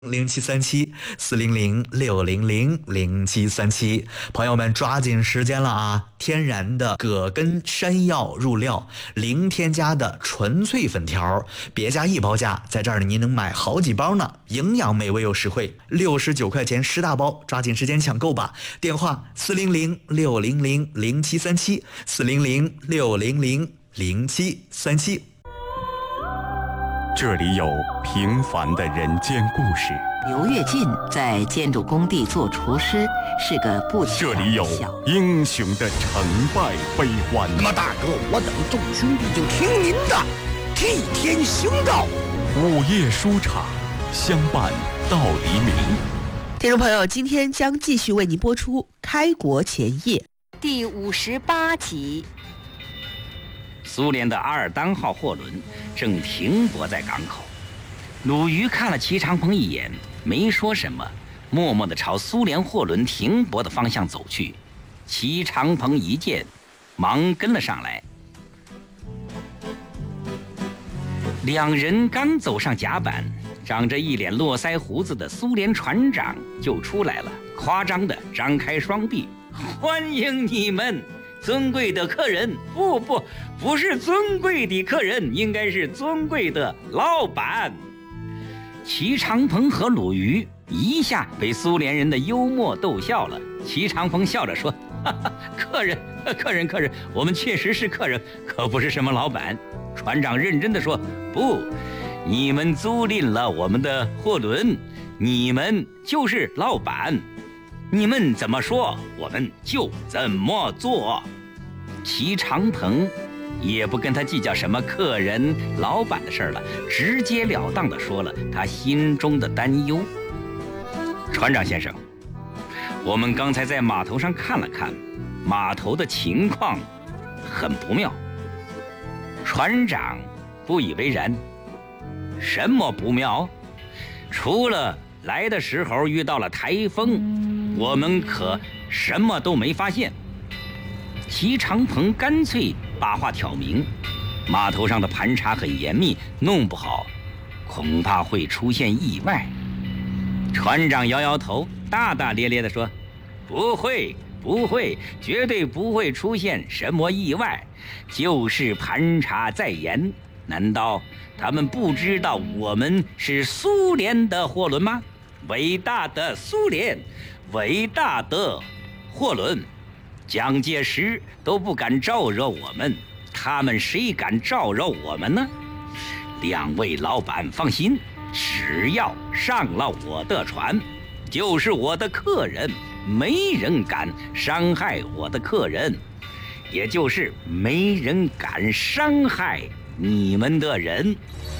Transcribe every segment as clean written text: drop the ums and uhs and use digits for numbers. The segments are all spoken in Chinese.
07374006000737，朋友们抓紧时间了啊！天然的葛根山药入料，零添加的纯粹粉条，别加一包价，在这儿呢您能买好几包呢，营养美味又实惠，69块钱10大包，抓紧时间抢购吧！电话400-600-0737，400-600-0737。 这里有平凡的人间故事， 刘跃进在建筑工地做厨师，是个不起眼的这里有小英雄的成败悲欢。 那么大哥，我等众兄弟就听您的，替天行道。 午夜书场，相伴到黎明。 听众朋友，今天将继续为您播出《开国前夜》 第58集。 苏联的阿尔当号货轮正停泊在港口，鲁豫看了齐长鹏一眼，没说什么，默默地朝苏联货轮停泊的方向走去。齐长鹏一见，忙跟了上来。两人刚走上甲板，长着一脸络腮胡子的苏联船长就出来了，夸张地张开双臂，欢迎你们！尊贵的客人，不是尊贵的客人，应该是尊贵的老板。齐长鹏和鲁豫一下被苏联人的幽默逗笑了。齐长鹏笑着说：“哈哈，客人，我们确实是客人，可不是什么老板。”船长认真地说：“不，你们租赁了我们的货轮，你们就是老板。你们怎么说，我们就怎么做。”齐长鹏也不跟他计较什么客人、老板的事了，直截了当地说了他心中的担忧。船长先生，我们刚才在码头上看了看，码头的情况很不妙。船长不以为然。什么不妙？除了来的时候遇到了台风，我们可什么都没发现。齐长鹏干脆把话挑明，码头上的盘查很严密，弄不好恐怕会出现意外。船长摇摇头，大大咧咧地说：“不会，绝对不会出现什么意外，就是盘查再严。难道他们不知道我们是苏联的货轮吗？伟大的苏联，伟大的货轮，蒋介石都不敢招惹我们，他们谁敢招惹我们呢？两位老板放心，只要上了我的船，就是我的客人，没人敢伤害我的客人，也就是没人敢伤害你们的人。”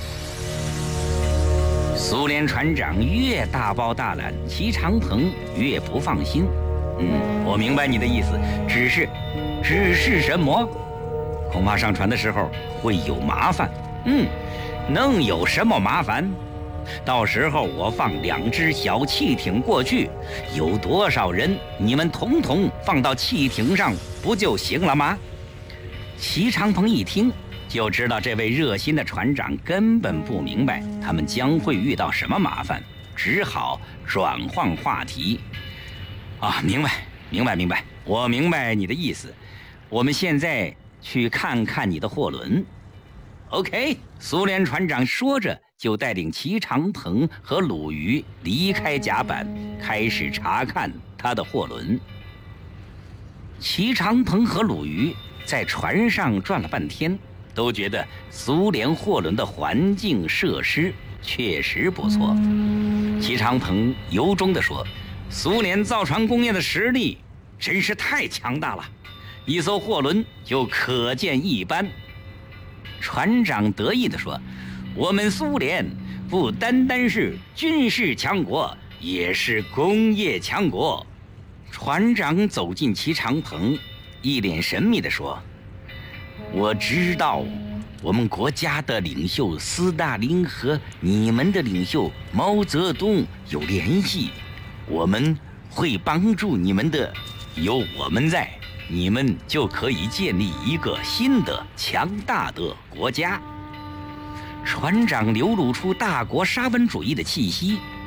苏联船长越大包大揽，齐长鹏越不放心。我明白你的意思，只是什么？恐怕上船的时候会有麻烦。能有什么麻烦？到时候我放2只小汽艇过去，有多少人，你们统统放到汽艇上不就行了吗？齐长鹏一听就知道这位热心的船长根本不明白他们将会遇到什么麻烦，只好转换话题。明白，我明白你的意思。我们现在去看看你的货轮。OK， 苏联船长说着就带领齐长鹏和鲁豫离开甲板，开始查看他的货轮。齐长鹏和鲁豫在船上转了半天，都觉得苏联货轮的环境设施确实不错。齐长鹏由衷地说：“苏联造船工业的实力真是太强大了，一艘货轮就可见一斑。”船长得意地说：“我们苏联不单单是军事强国，也是工业强国。”船长走进齐长鹏，一脸神秘地说：“我知道我们国家的领袖斯大林和你们的领袖毛泽东有联系，我们会帮助你们的，有我们在，你们就可以建立一个新的强大的国家。”船长流露出大国沙文主义的气息，